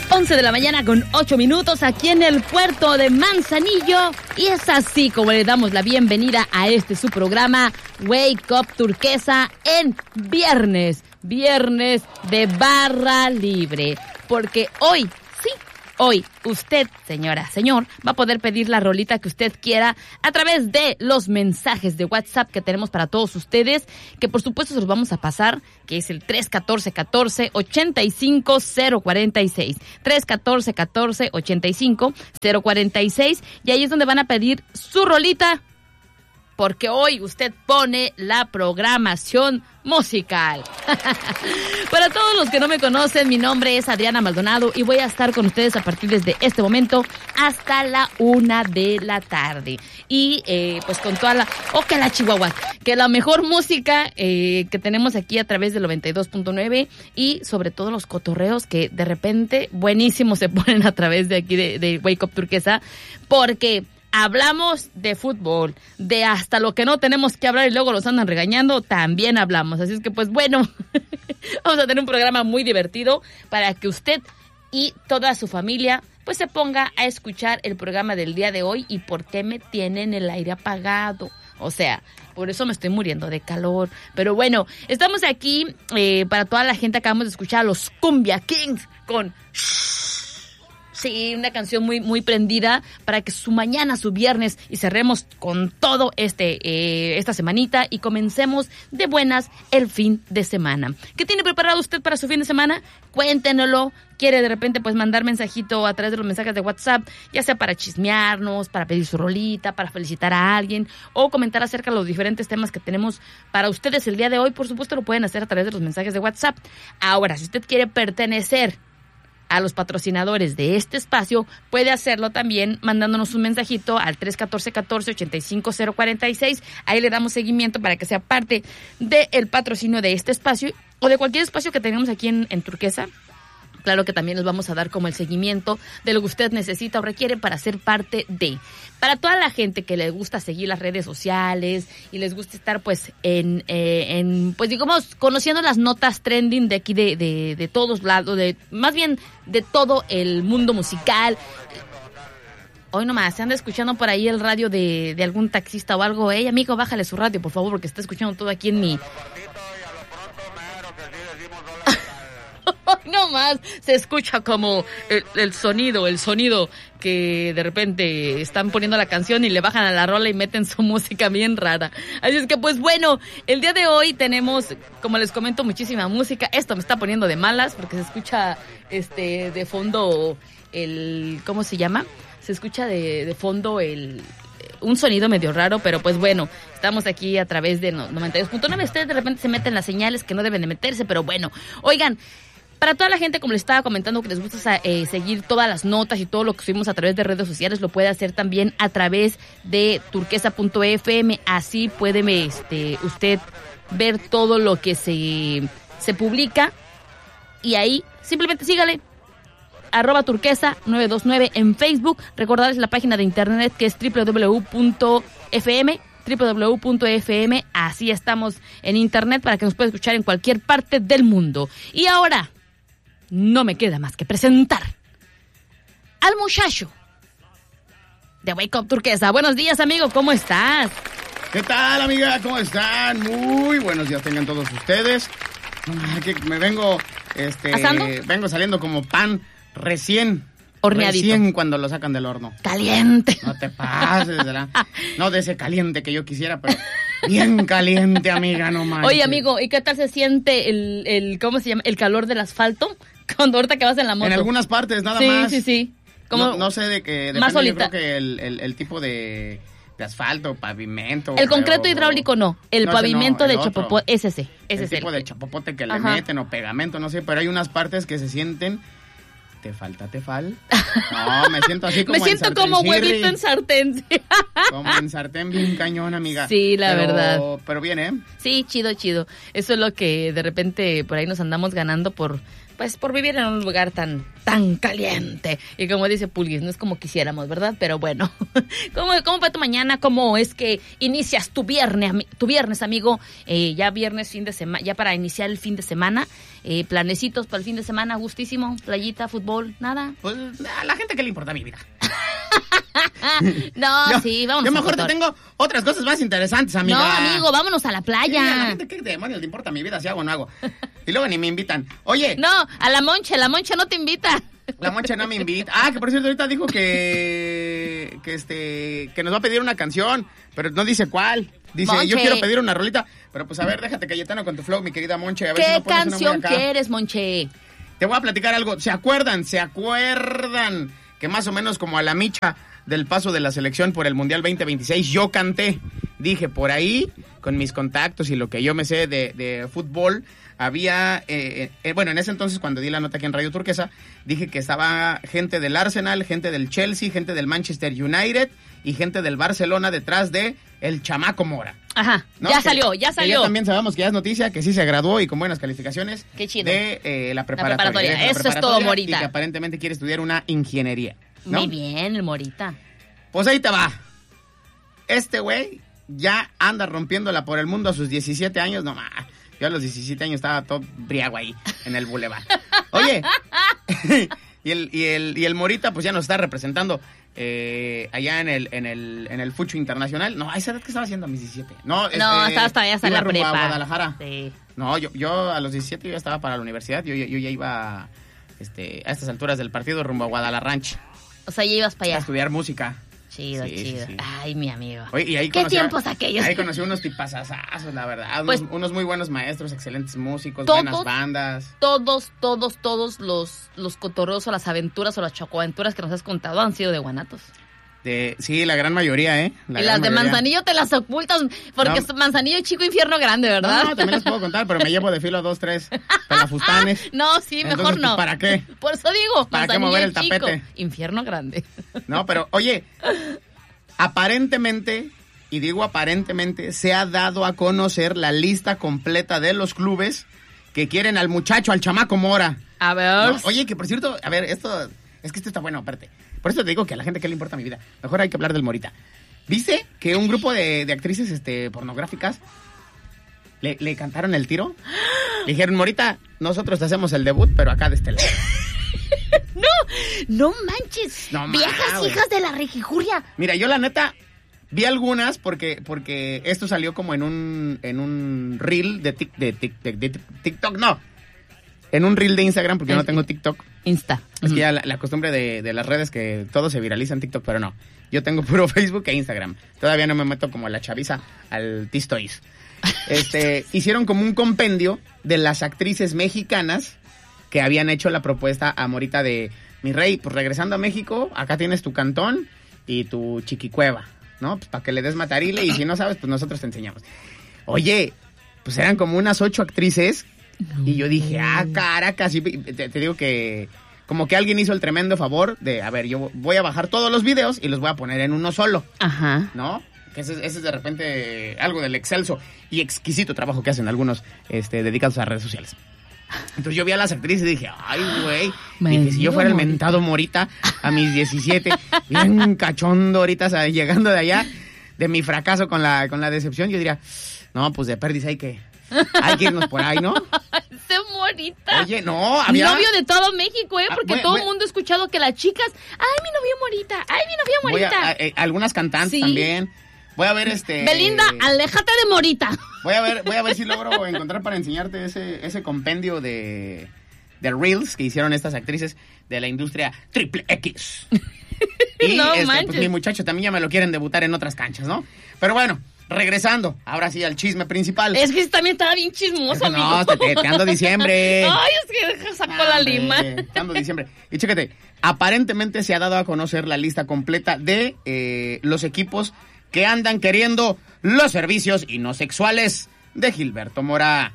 11 de la mañana con 8 minutos aquí en el puerto de Manzanillo. Y es así como le damos la bienvenida a este su programa Wake Up Turquesa en viernes de barra libre. Porque hoy usted, señora, señor, va a poder pedir la rolita que usted quiera a través de los mensajes de WhatsApp que tenemos para todos ustedes, que por supuesto se los vamos a pasar, que es el 314-14-85-046. 314-14-85-046. Y ahí es donde van a pedir su rolita, porque hoy usted pone la programación musical. Para todos los que no me conocen, mi nombre es Adriana Maldonado y voy a estar con ustedes a partir desde este momento hasta la 1 de la tarde. Y pues con toda la... que la Chihuahua, que la mejor música que tenemos aquí a través del 92.9 y sobre todo los cotorreos que de repente buenísimos se ponen a través de aquí de Wake Up Turquesa, porque... hablamos de fútbol, de hasta lo que no tenemos que hablar y luego los andan regañando, también hablamos. Así es que pues bueno, vamos a tener un programa muy divertido para que usted y toda su familia pues se ponga a escuchar el programa del día de hoy. ¿Y por qué me tienen el aire apagado? O sea, por eso me estoy muriendo de calor. Pero bueno, estamos aquí para toda la gente. Acabamos de escuchar a los Cumbia Kings con... sí, una canción muy prendida para que su mañana, su viernes, y cerremos con todo esta semanita y comencemos de buenas el fin de semana. ¿Qué tiene preparado usted para su fin de semana? Cuéntenoslo. Quiere de repente pues mandar mensajito a través de los mensajes de WhatsApp, ya sea para chismearnos, para pedir su rolita, para felicitar a alguien o comentar acerca de los diferentes temas que tenemos para ustedes el día de hoy. Por supuesto lo pueden hacer a través de los mensajes de WhatsApp. Ahora, si usted quiere pertenecer a los patrocinadores de este espacio, puede hacerlo también mandándonos un mensajito al 314-14-85-046. Ahí le damos seguimiento para que sea parte del patrocinio de este espacio o de cualquier espacio que tengamos aquí en Turquesa. Claro que también les vamos a dar como el seguimiento de lo que usted necesita o requiere para ser parte de. Para toda la gente que le gusta seguir las redes sociales y les gusta estar pues pues digamos conociendo las notas trending de aquí de todos lados, más bien de todo el mundo musical. Hoy nomás, se anda escuchando por ahí el radio de algún taxista o algo. Amigo, bájale su radio, por favor, porque está escuchando todo aquí en mi... No más, se escucha como el sonido que de repente están poniendo la canción y le bajan a la rola y meten su música bien rara. Así es que pues bueno, el día de hoy tenemos, como les comento, muchísima música. Esto me está poniendo de malas porque se escucha de fondo ¿cómo se llama? Se escucha de fondo un sonido medio raro, pero pues bueno, estamos aquí a través de 92.9. Ustedes de repente se meten las señales que no deben de meterse, pero bueno, oigan, para toda la gente, como les estaba comentando, que les gusta seguir todas las notas y todo lo que subimos a través de redes sociales, lo puede hacer también a través de turquesa.fm. Así puede usted ver todo lo que se publica y ahí simplemente sígale. @turquesa929 en Facebook. Recordarles la página de internet que es www.fm. Así estamos en internet para que nos pueda escuchar en cualquier parte del mundo. Y ahora no me queda más que presentar al muchacho de Wake Up Turquesa. Buenos días, amigo, ¿cómo estás? ¿Qué tal, amiga? ¿Cómo están? Muy buenos días tengan todos ustedes. Que me vengo ¿asando? Vengo saliendo como pan recién horneadito. Recién cuando lo sacan del horno. Caliente. No te pases, no de ese caliente que yo quisiera, pero bien caliente, amiga, no manches. Oye, amigo, ¿y qué tal se siente el ¿cómo se llama? El calor del asfalto cuando ahorita que vas en la moto. En algunas partes, nada más. Sí. Como no sé de qué más depende, yo creo que el tipo de asfalto, pavimento. El concreto hidráulico no, el pavimento de chapopote, ese el tipo de chapopote que le meten o pegamento, no sé, pero hay unas partes que se sienten... Te falta. No, me siento así como me siento como huevito en sartén. Como en sartén bien cañón, amiga. Sí, verdad. Pero bien, ¿eh? Sí, chido. Eso es lo que de repente por ahí nos andamos ganando por pues por vivir en un lugar tan caliente. Y como dice Pulguis, no es como quisiéramos, ¿verdad? Pero bueno, ¿cómo va tu mañana? ¿Cómo es que inicias tu viernes, amigo? Ya viernes, fin de semana, ya para iniciar el fin de semana. Planecitos para el fin de semana, gustísimo, playita, fútbol, nada. Pues a la gente que le importa mi vida. Sí, vamos. Yo mejor te tengo otras cosas más interesantes, amiga. No, amigo, vámonos a la playa. Sí, a la gente que demonios le importa mi vida, si hago o no hago. Y luego ni me invitan. Oye. No, a la Moncha no te invita. La Moncha no me invita. Que por cierto, ahorita dijo que nos va a pedir una canción, pero no dice cuál. Dice, Monche, yo quiero pedir una rolita, pero pues a ver, déjate Cayetano con tu flow, mi querida Monche. A ver ¿qué si no pones canción una muy acá. quieres, Monche? Te voy a platicar algo. ¿Se acuerdan que más o menos como a la micha del paso de la selección por el Mundial 2026, yo canté? Dije, por ahí, con mis contactos y lo que yo me sé de fútbol, había, en ese entonces cuando di la nota aquí en Radio Turquesa, dije que estaba gente del Arsenal, gente del Chelsea, gente del Manchester United y gente del Barcelona detrás de el chamaco Mora. Ajá, ¿no? Ya salió. Ya también sabemos que ya es noticia, que sí se graduó y con buenas calificaciones. Qué chido. De la preparatoria. Eso es todo, Morita. Y que aparentemente quiere estudiar una ingeniería, ¿no? Muy bien, el Morita. Pues ahí te va. Este güey ya anda rompiéndola por el mundo a sus 17 años. No más. Yo a los 17 años estaba todo briago ahí en el bulevar. Oye, y el Morita pues ya nos está representando allá en el Fucho Internacional. No, ¿a esa edad qué estaba haciendo a mis 17? No, estaba todavía hasta en la prepa. A Guadalajara. Sí. No, yo a los 17 yo ya estaba para la universidad. Yo ya iba a estas alturas del partido rumbo a Guadalajara. O sea, ya ibas para allá. A estudiar música. Chido. Sí. Ay, mi amigo. Oye, y ahí ¿qué tiempos aquellos? Ahí conocí unos tipazazazos, la verdad. Pues, unos muy buenos maestros, excelentes músicos, buenas bandas. Todos los cotorreos o las aventuras o las chocoaventuras que nos has contado han sido de Guanatos. Sí, la gran mayoría, ¿eh? Y las de Manzanillo te las ocultas, porque no. Manzanillo es chico, infierno grande, ¿verdad? No, también las puedo contar, pero me llevo de filo 2, 3 pelafustanes. No, sí, entonces, mejor no. ¿Para qué? Por eso digo, ¿para qué mover el tapete? Infierno grande. No, pero, oye, aparentemente, y digo aparentemente, se ha dado a conocer la lista completa de los clubes que quieren al muchacho, al chamaco Mora. A ver. No, oye, que por cierto, a ver, esto está bueno, aparte. Por eso te digo que a la gente que le importa mi vida. Mejor hay que hablar del Morita. ¿Viste que un grupo de actrices pornográficas le cantaron el tiro? Le dijeron, Morita, nosotros te hacemos el debut, pero acá de este lado. No manches. No, viejas hijas de la regijuria. Mira, yo la neta vi algunas porque esto salió como en un reel de TikTok, no. En un reel de Instagram, porque yo no tengo TikTok. Insta. Es que ya la costumbre de las redes que todo se viraliza en TikTok, pero no. Yo tengo puro Facebook e Instagram. Todavía no me meto como la chaviza al Tistoys. Hicieron como un compendio de las actrices mexicanas que habían hecho la propuesta a Morita de, mi rey, pues regresando a México, acá tienes tu cantón y tu chiquicueva, ¿no? Pues para que le des matarile y si no sabes, pues nosotros te enseñamos. Oye, pues eran como unas 8 actrices. Y yo dije, caracas, y te digo que como que alguien hizo el tremendo favor de, a ver, yo voy a bajar todos los videos y los voy a poner en uno solo. Ajá. ¿No? Que ese es de repente algo del excelso y exquisito trabajo que hacen algunos dedicados a redes sociales. Entonces yo vi a las actrices y dije, ay, güey, dije, si yo fuera el mentado Morita a mis 17, bien cachondo ahorita llegando de allá, de mi fracaso con la decepción, yo diría, no, pues de perdiz hay que irnos por ahí, ¿no? Ese Morita. Oye, no, había... Novio de todo México, porque todo el mundo ha escuchado que las chicas, ay, mi novio Morita, ay, mi novio Morita. Algunas cantantes también. Voy a ver Belinda, aléjate de Morita. Voy a ver si logro encontrar para enseñarte ese compendio de reels que hicieron estas actrices de la industria triple X. Y no, pues mi muchacho también ya me lo quieren debutar en otras canchas, ¿no? Pero bueno, regresando, ahora sí al chisme principal. Es que también estaba bien chismoso, amigo. No, te ando diciembre. Ay, es que sacó la lima. Te ando diciembre. Y chécate, aparentemente se ha dado a conocer la lista completa de los equipos que andan queriendo los servicios y no sexuales de Gilberto Mora.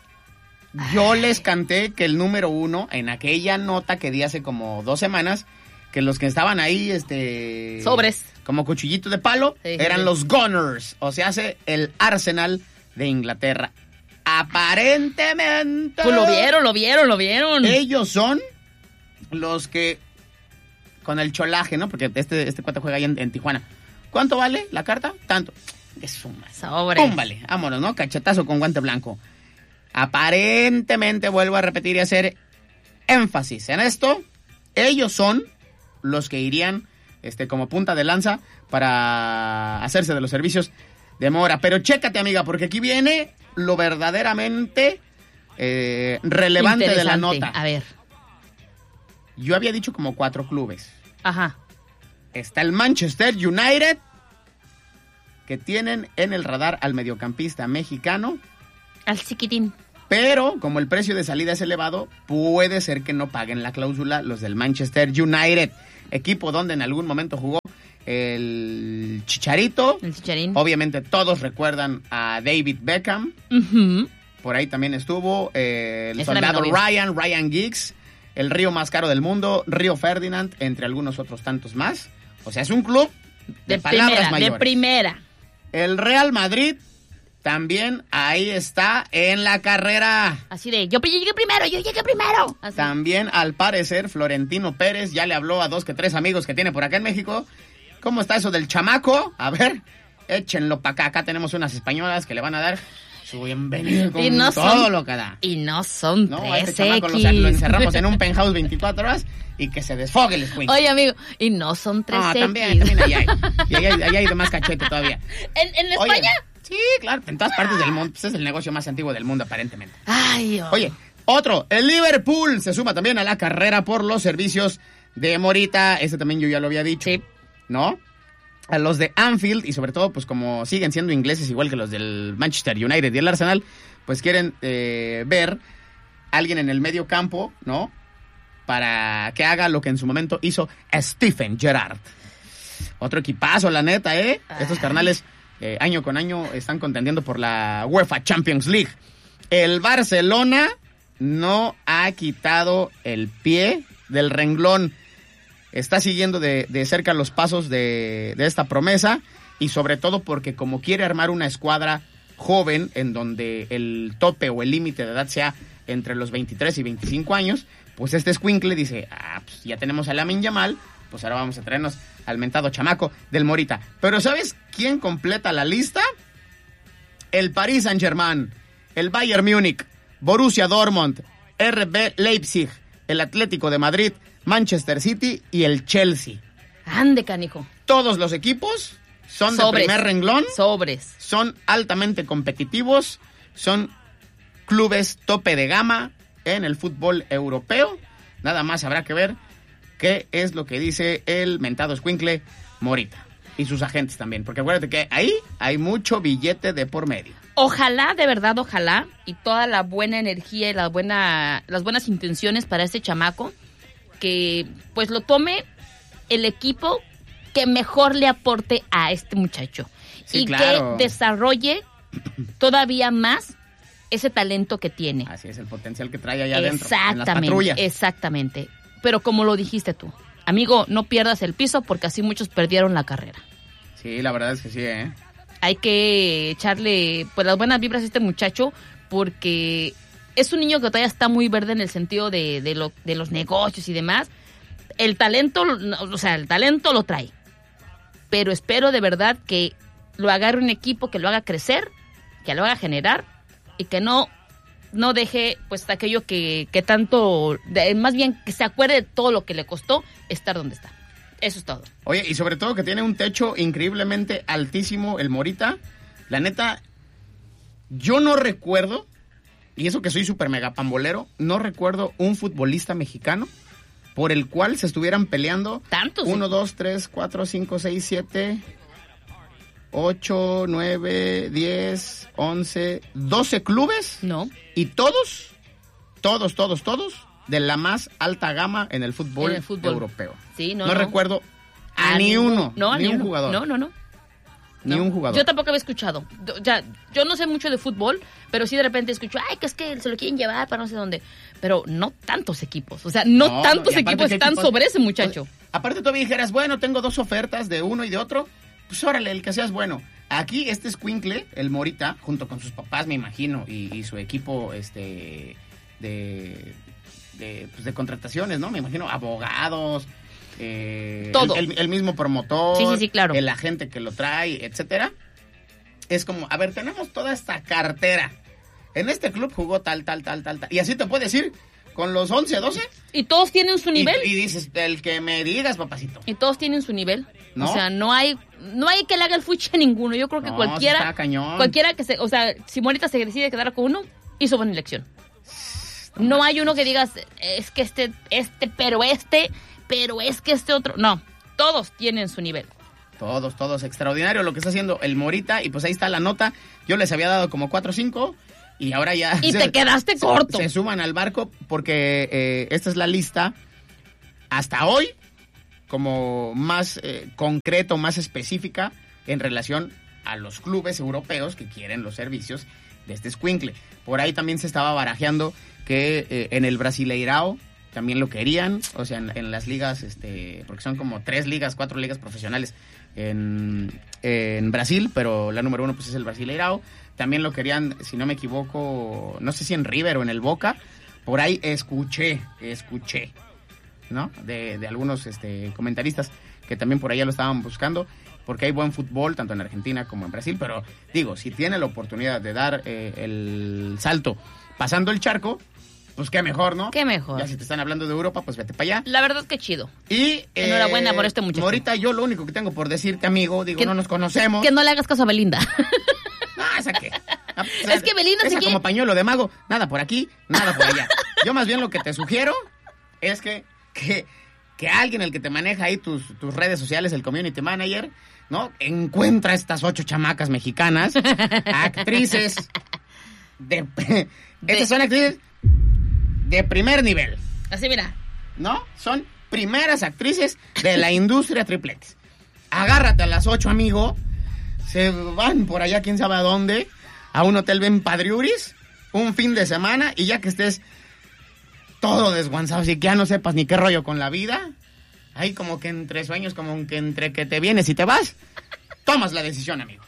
Yo les canté que el número 1, en aquella nota que di hace como 2 semanas, que los que estaban ahí, sobres, como cuchillito de palo, eran los Gunners, o sea, el Arsenal de Inglaterra. aparentemente... Pues lo vieron. Ellos son los que... Con el cholaje, ¿no? Porque este cuate juega ahí en Tijuana. ¿Cuánto vale la carta? Tanto. Es suma. Sobre. Púmbale, vámonos, ¿no? Cachetazo con guante blanco. Aparentemente, vuelvo a repetir y hacer énfasis en esto, ellos son los que irían como punta de lanza para hacerse de los servicios de Mora. Pero chécate, amiga, porque aquí viene lo verdaderamente relevante de la nota. A ver. Yo había dicho como 4 clubes. Ajá. Está el Manchester United, que tienen en el radar al mediocampista mexicano. Al chiquitín. Pero, como el precio de salida es elevado, puede ser que no paguen la cláusula los del Manchester United, equipo donde en algún momento jugó el Chicharito. El Chicharín. Obviamente todos recuerdan a David Beckham. Uh-huh. Por ahí también estuvo el Ese era soldado mi novio. Ryan Giggs, el río más caro del mundo, Río Ferdinand, entre algunos otros tantos más. O sea, es un club de palabras mayores. De primera. El Real Madrid también ahí está en la carrera. Así de, yo llegué primero. Así. También, al parecer, Florentino Pérez ya le habló a 2 que 3 amigos que tiene por acá en México. ¿Cómo está eso del chamaco? A ver, échenlo para acá. Acá tenemos unas españolas que le van a dar su bienvenido con todo lo que da. Y no son No, 3X. a este chamaco lo encerramos en un penthouse 24 horas y que se desfogue el escuincle. Oye, amigo, y no son 3X. No, también ahí hay. Y ahí hay de más cachete todavía. ¿En Oye, España? sí, claro, en todas partes del mundo. Pues es el negocio más antiguo del mundo, aparentemente. Ay, Dios. Oye, otro, el Liverpool se suma también a la carrera por los servicios de Morita. Ese también yo ya lo había dicho. Sí. ¿No? A los de Anfield, y sobre todo, pues como siguen siendo ingleses igual que los del Manchester United y el Arsenal, pues quieren ver a alguien en el medio campo, ¿no? Para que haga lo que en su momento hizo Steven Gerrard. Otro equipazo, la neta, ¿eh? Estos carnales año con año están contendiendo por la UEFA Champions League. El Barcelona no ha quitado el pie del renglón. Está siguiendo de cerca los pasos de esta promesa, y sobre todo porque como quiere armar una escuadra joven en donde el tope o el límite de edad sea entre los 23 y 25 años, pues este escuincle dice, pues ya tenemos a Lamine Yamal, pues ahora vamos a traernos al mentado chamaco del Morita. Pero ¿sabes quién completa la lista? El Paris Saint-Germain, el Bayern Múnich, Borussia Dortmund, RB Leipzig, el Atlético de Madrid, Manchester City y el Chelsea. Ande, canijo. Todos los equipos son de primer renglón. Sobres. Son altamente competitivos. Son clubes tope de gama en el fútbol europeo. Nada más habrá que ver qué es lo que dice el mentado escuincle Morita. Y sus agentes también. Porque acuérdate que ahí hay mucho billete de por medio. Ojalá, de verdad, ojalá. Y toda la buena energía y las buenas intenciones para este chamaco, que pues lo tome el equipo que mejor le aporte a este muchacho. Sí, y claro, que desarrolle todavía más ese talento que tiene. Así es, el potencial que trae allá adentro, en las patrullas. Exactamente. Pero como lo dijiste tú, amigo, no pierdas el piso porque así muchos perdieron la carrera. Sí, la verdad es que sí, ¿eh? Hay que echarle pues las buenas vibras a este muchacho, porque es un niño que todavía está muy verde en el sentido de los negocios y demás. El talento lo trae. Pero espero de verdad que lo agarre un equipo que lo haga crecer, que lo haga generar y que no deje pues aquello que tanto, más bien que se acuerde de todo lo que le costó estar donde está. Eso es todo. Oye, y sobre todo que tiene un techo increíblemente altísimo el Morita. La neta, yo no recuerdo, y eso que soy súper mega pambolero, no recuerdo un futbolista mexicano por el cual se estuvieran peleando. Tantos. 1, 2, 3, 4, 5, 6, 7, 8, 9, 10, 11, 12 clubes. No. Y todos de la más alta gama en el fútbol, europeo. Sí, no recuerdo a ni uno, ni un jugador. No. Ni un jugador. Yo tampoco había escuchado. Yo no sé mucho de fútbol, pero sí de repente escucho, que es que se lo quieren llevar para no sé dónde. Pero no tantos equipos. O sea, no tantos equipos están sobre ese muchacho. Pues, aparte todavía dijeras, bueno, tengo 2 ofertas de uno y de otro. Pues órale, el que seas bueno. Aquí este escuincle, el Morita, junto con sus papás, me imagino, y su equipo de contrataciones, ¿no? Me imagino abogados, todo. El mismo promotor, sí, claro. El agente que lo trae, etcétera. Es como, a ver, tenemos toda esta cartera. En este club jugó tal. Y así te puedes ir con los 11, 12. Y todos tienen su nivel. Y dices, el que me digas, papacito. Y todos tienen su nivel. ¿No? O sea, no hay que le haga el fuche a ninguno. Yo creo que cualquiera. Está cañón. Cualquiera que o sea, si Morita se decide quedar con uno, hizo buena elección. No hay uno que digas, es que pero es que este otro. No, todos tienen su nivel. Todos. Extraordinario lo que está haciendo el Morita. Y pues ahí está la nota. Yo les había dado como 4 o 5. Y ahora ya... Y te quedaste corto. Se suman al barco porque esta es la lista hasta hoy como más concreto, más específica en relación a los clubes europeos que quieren los servicios de este escuincle. Por ahí también se estaba barajeando que en el Brasileirao también lo querían, o sea, en las ligas, porque son como 3 ligas, 4 ligas profesionales en Brasil, pero la número 1 pues es el Brasileirao. También lo querían, si no me equivoco, no sé si en River o en el Boca. Por ahí escuché, ¿no? De algunos comentaristas que también por allá lo estaban buscando, porque hay buen fútbol tanto en Argentina como en Brasil. Pero digo, si tiene la oportunidad de dar el salto pasando el charco, pues qué mejor, ¿no? Qué mejor. Ya si te están hablando de Europa, pues vete para allá. La verdad es que chido. Y enhorabuena por este muchacho. Ahorita yo lo único que tengo por decirte, amigo, digo, no nos conocemos. Que no le hagas caso a Belinda. No, ¿esa qué? Es que Belinda esa como pañuelo de mago, nada por aquí, nada por allá. Yo más bien lo que te sugiero es que alguien, el que te maneja ahí tus redes sociales, el community manager, ¿no? Encuentra estas 8 chamacas mexicanas, actrices estas son actrices de primer nivel. Así, mira. ¿No? Son primeras actrices de la industria triplex. Agárrate a las 8, amigo. Se van por allá, quién sabe a dónde, a un hotel Ben Padriuris, un fin de semana, y ya que estés todo desguanzado, así que ya no sepas ni qué rollo con la vida, ahí como que entre sueños, como que entre que te vienes y te vas, tomas la decisión, amigo.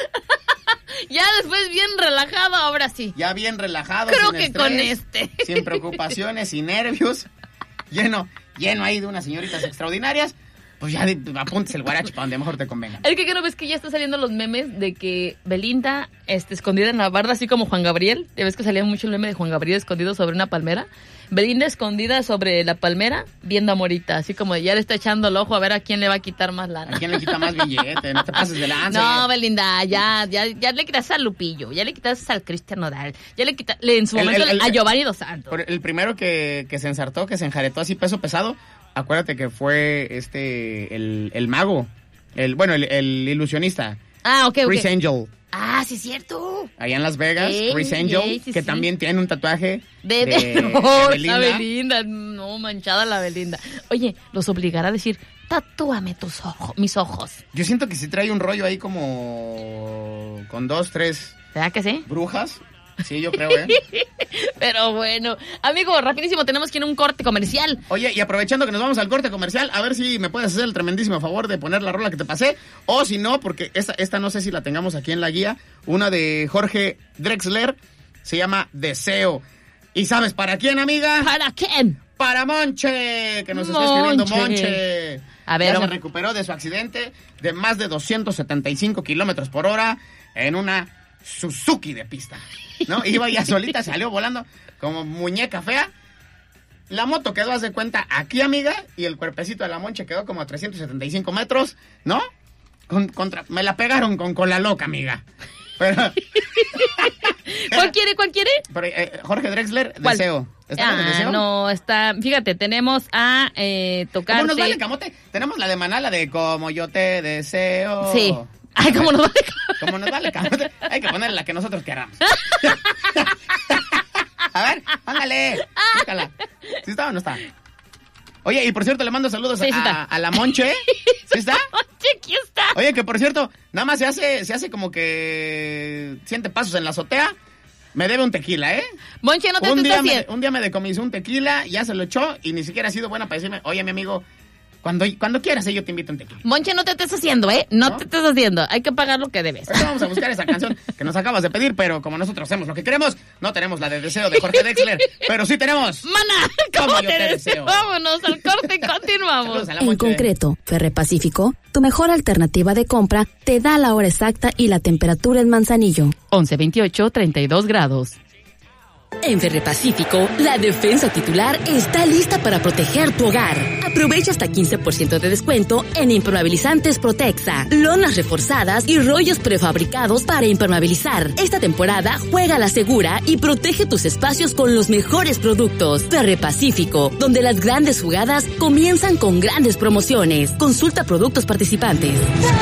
Ya después bien relajado, ahora sí. Ya bien relajado. Creo sin que estrés, con sin preocupaciones, sin nervios, lleno ahí de unas señoritas extraordinarias. Pues ya apuntes el guarache para donde mejor te convenga. Es que no ves que ya están saliendo los memes de que Belinda escondida en la barda, así como Juan Gabriel. Ya ves que salía mucho el meme de Juan Gabriel escondido sobre una palmera. Belinda escondida sobre la palmera viendo a Morita, así como ya le está echando el ojo a ver a quién le va a quitar más lana. ¿A quién le quita más billete? No te pases de lanza. No, Belinda, ya le quitaste al Lupillo, ya le quitaste al Cristian Nodal, ya le quitaste en su momento a Giovanni Dos Santos. El primero que se ensartó, que se enjaretó así peso pesado, acuérdate que fue el mago, el ilusionista. Ah, ok. Chris Angel. Ah, sí, es cierto. Allá en Las Vegas, Chris Angel, que también tiene un tatuaje de Belinda. La Belinda, no, manchada la Belinda. Oye, los obligará a decir, tatúame mis ojos. Yo siento que sí trae un rollo ahí como con 2, 3... ¿Verdad que sí? Brujas. Sí, yo creo, Pero bueno, amigo, rapidísimo, tenemos que ir a un corte comercial. Oye, y aprovechando que nos vamos al corte comercial, a ver si me puedes hacer el tremendísimo favor de poner la rola que te pasé, o si no, porque esta no sé si la tengamos aquí en la guía, una de Jorge Drexler, se llama Deseo. ¿Y sabes para quién, amiga? ¿Para quién? Para Monche, que nos está escribiendo Monche. A ver, ya se recuperó de su accidente de más de 275 kilómetros por hora en una Suzuki de pista, ¿no? Iba ya solita, salió volando como muñeca fea. La moto quedó, haz de cuenta, aquí, amiga, y el cuerpecito de la Monche quedó como a 375 metros, ¿no? Me la pegaron con cola loca, amiga. Pero, ¿Cuál quiere? Pero, Jorge Drexler, ¿cuál? Deseo. ¿Está con Deseo? No, está... Fíjate, tenemos a Tocarte... ¿Cómo nos vale, camote? Tenemos la de Maná, la de Como yo te deseo. Sí. Ay, ¿cómo nos vale? Como nos vale, camote. Hay que ponerle la que nosotros queramos. A ver, ándale. Búscala. ¿Sí está o no está? Oye, y por cierto, le mando saludos a la Monche. ¿Sí está? Monche, aquí está. Oye, que por cierto, nada más se hace como que siente pasos en la azotea. Me debe un tequila, ¿eh? Monche, no te un día me decomisó un tequila, ya se lo echó y ni siquiera ha sido buena para decirme, oye, mi amigo, Cuando quieras, yo te invito a un tequila. Monche, no te estés haciendo, ¿eh? No te estés haciendo. Hay que pagar lo que debes. Ahorita vamos a buscar esa canción que nos acabas de pedir, pero como nosotros hacemos lo que queremos, no tenemos la de Deseo de Jorge Drexler, pero sí tenemos... ¡Mana! ¿Cómo te deseo? Vámonos al corte y continuamos. En concreto, Ferrepacífico, tu mejor alternativa de compra, te da la hora exacta y la temperatura en Manzanillo. 11:28, 32 grados. En Ferrepacífico, la defensa titular está lista para proteger tu hogar. Aprovecha hasta 15% de descuento en impermeabilizantes Protexa, lonas reforzadas y rollos prefabricados para impermeabilizar. Esta temporada juega a la segura y protege tus espacios con los mejores productos. Ferrepacífico, donde las grandes jugadas comienzan con grandes promociones. Consulta productos participantes.